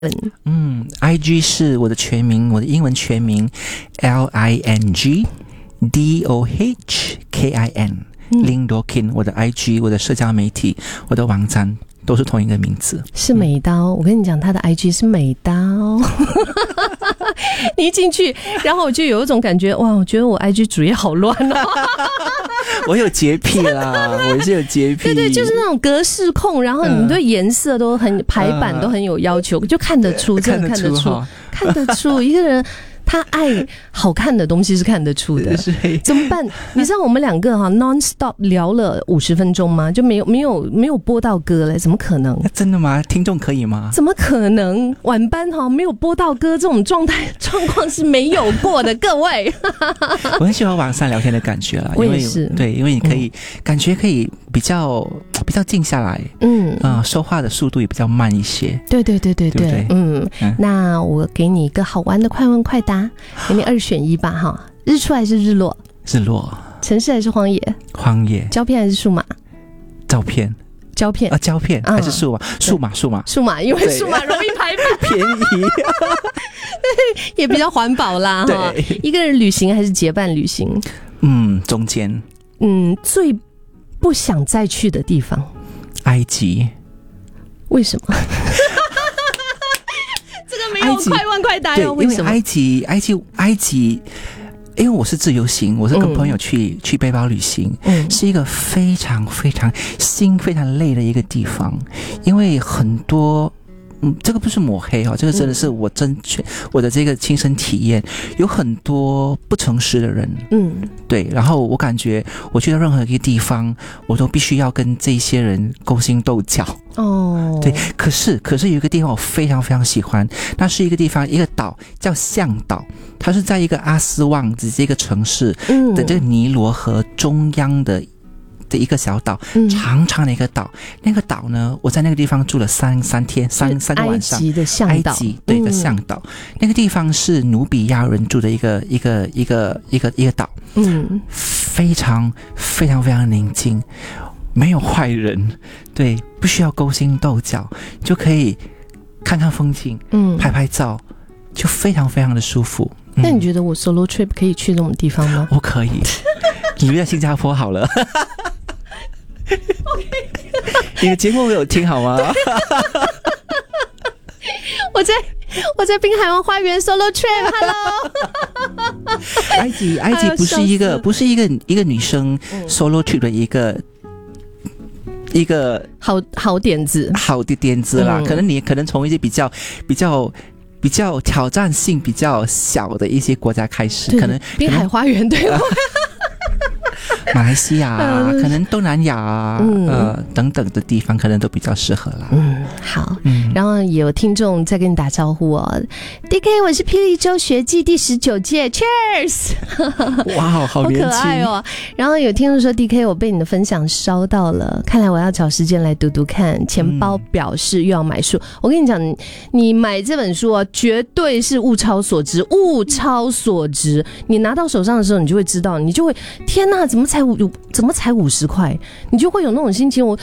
IG 是我的全名，我的英文全名 LINGDOHKIN Lindokin， 我的 IG， 我的社交媒体，我的网站都是同一个名字， 是美刀。我跟你讲，他的 IG 是美刀。你一进去，然后我就有一种感觉，哇，我觉得我 IG 主页好乱哦。 我有洁癖啦，我是有洁癖。 对，就是那种格式控，然后你对颜色都很排版都很有要求，就看得出，真的看得出一个人。他爱好看的东西是看得出的，怎么办？你知道我们两个non-stop 聊了50分钟吗？就没有播到歌嘞，怎么可能？ 真的吗？听众可以吗？ 怎么可能？晚班没有播到歌这种状况是没有过的，各位。 我很喜欢网上聊天的感觉啦， 我也是。 对，因为你可以感觉可以比较静下来，说话的速度也比较慢一些。 对，那我给你一个好玩的快问快答，给你2选1吧哈。日出还是日落？ 日落。 城市还是荒野？荒野。胶片还是数码？照片。胶片胶片还是数码？数码，因为数码容易排版， 便宜， 也比较环保啦哈。一个人旅行还是结伴旅行？ 中间。 最不想再去的地方？ 埃及。 为什么？这个没有快问快答哟。为什么？ 埃及，因为我是自由行，我是跟朋友去背包旅行，是一个非常非常非常累的一个地方，因为很多。这个不是抹黑这个真的是我的这个亲身体验，有很多不诚实的人，对，然后我感觉我去到任何一个地方，我都必须要跟这些人勾心斗角，对，可是有一个地方我非常非常喜欢，那是一个地方，一个岛叫向岛，它是在一个阿斯旺的这个城市的这个尼罗河中央的一个小岛，长长的一个岛。那个岛呢，我在那个地方住了3天3个晚上。 埃及的向岛， 对的向岛。那个地方是努比亚人住的一个岛，非常非常非常宁静，没有坏人，对，不需要勾心斗角，就可以看看风景，拍拍照，就非常非常的舒服。 那你觉得我 solo trip 可以去这种地方吗？ 我可以，你约在新加坡好了。你的节目我有听好吗？ 我在滨海湾花园 solo trip， hello。 埃及不是一个女生 solo trip 的一个好点子， 好的点子啦。可能你可能从一些比较挑战性比较小的一些国家开始，可能滨海花园对吗？ 马来西亚可能东南亚等等的地方可能都比较适合啦。 好，然后有听众在跟你打招呼哦。DK， 我是霹雳州学季第19届 ，Cheers！ 哇，好年轻， 好可爱哦。然后有听众说 DK， 我被你的分享烧到了，看来我要找时间来读读看。钱包表示又要买书，我跟你讲，你买这本书绝对是物超所值，物超所值。你拿到手上的时候，你就会知道，你就会天哪，怎么才50块？你就会有那种心情，我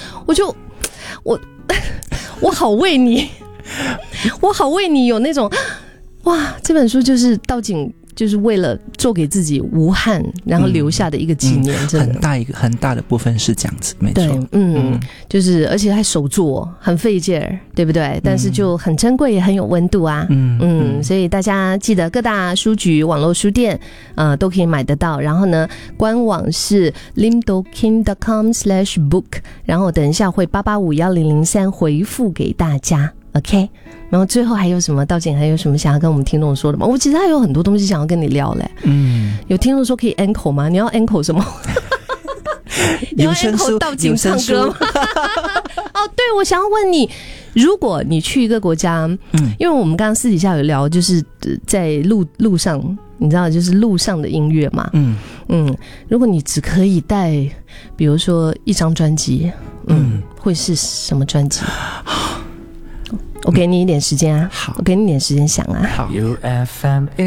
好为你，我好为你有那种哇，这本书就是道景，就是为了做给自己无憾，然后留下的一个纪念，真的很大的部分是这样子，没错。 对，就是而且还手做，很费劲儿，对不对？但是就很珍贵，也很有温度啊。所以大家记得各大书局、网络书店都可以买得到。然后呢，官网是 lindokin.com/book， 然后等一下会8851003回复给大家。OK， 然后最后还有什么？道景还有什么想要跟我们听众说的吗？我其实还有很多东西想要跟你聊嘞。有听众说可以 encore 吗？你要 encore 什么？你要 encore 道景唱歌吗？对，我想要问你，如果你去一个国家，因为我们刚刚私底下有聊，就是在路上，你知道，就是路上的音乐嘛。如果你只可以带，比如说一张专辑，会是什么专辑？我给你一点时间啊，我给你一点时间想啊。好。